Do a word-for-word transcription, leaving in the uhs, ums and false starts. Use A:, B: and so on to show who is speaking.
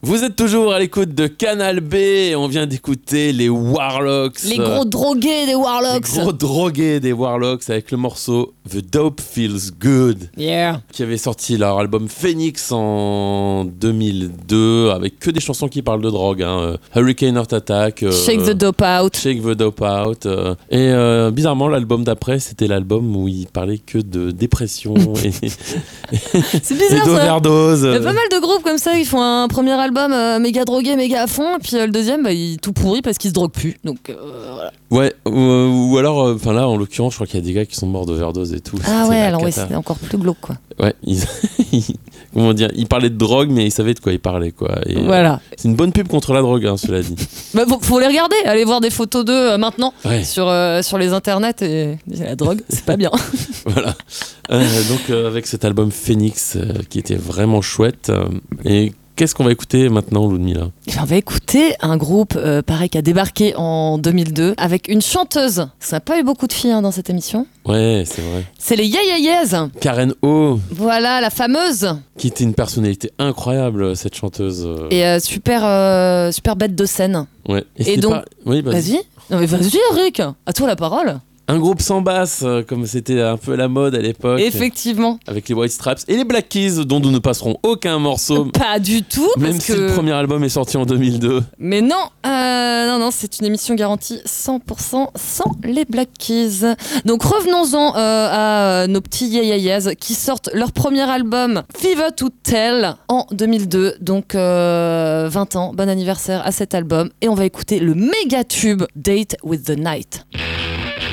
A: Vous êtes toujours à l'écoute de Canal B et on vient d'écouter les Warlocks.
B: Les gros drogués des Warlocks.
A: Les gros drogués des Warlocks avec le morceau The Dope Feels Good.
B: Yeah.
A: Qui avait sorti leur album Phoenix en deux mille deux avec que des chansons qui parlent de drogue. Hein. Hurricane Heart Attack. Euh,
B: Shake the Dope Out.
A: Shake the Dope Out. Euh, et euh, bizarrement, l'album d'après, c'était l'album où il parlait que de dépression et,
B: C'est bizarre,
A: et d'overdose.
B: Il y a pas mal de groupes comme ça, ils font un premier album euh, méga drogué, méga à fond, et puis euh, le deuxième, bah, il tout pourri parce qu'il se drogue plus. Donc euh, voilà.
A: Ouais, ou, ou alors, enfin euh, là, en l'occurrence, je crois qu'il y a des gars qui sont morts d'overdose et tout.
B: Ah
A: c'était
B: ouais,
A: la
B: alors
A: cata.
B: ouais, c'était encore plus glauque, quoi.
A: Ouais, ils, comment dire, ils parlaient de drogue, mais ils savaient de quoi ils parlaient, quoi. Et,
B: voilà.
A: Euh, c'est une bonne pub contre la drogue, hein, cela dit.
B: Bah, faut, faut les regarder, allez voir des photos d'eux euh, maintenant
A: Ouais.
B: sur, euh, sur les internets, et la drogue, c'est pas bien.
A: Voilà. Euh, donc, euh, avec cet album Phoenix, euh, qui était vraiment chouette. Euh, et qu'est-ce qu'on va écouter maintenant, Ludmilla ?
B: On va écouter un groupe euh, pareil qui a débarqué en deux mille deux avec une chanteuse. Ça n'a pas eu beaucoup de filles hein, dans cette émission.
A: Ouais, c'est vrai.
B: C'est les Yeah Yeah Yeahs.
A: Karen O,
B: Voilà, la fameuse.
A: qui était une personnalité incroyable, cette chanteuse. euh.
B: Et euh, super, euh, super bête de scène.
A: Ouais.
B: Et
A: c'était
B: donc-
A: pas- oui, vas-y.
B: Vas-y. Non mais vas-y Eric, à toi la parole.
A: Un groupe sans basse, euh, comme c'était un peu la mode à l'époque.
B: Effectivement.
A: Avec les White Stripes et les Black Keys, dont nous ne passerons aucun morceau.
B: Pas du tout.
A: Même
B: parce
A: si
B: que...
A: le premier album est sorti en deux mille deux.
B: Mais non, euh, non, non, c'est une émission garantie cent pour cent sans les Black Keys. Donc revenons-en euh, à nos petits Yeah Yeah Yeahs qui sortent leur premier album Fever to Tell en deux mille deux. Donc euh, vingt ans, bon anniversaire à cet album. Et on va écouter le méga tube Date with the Night.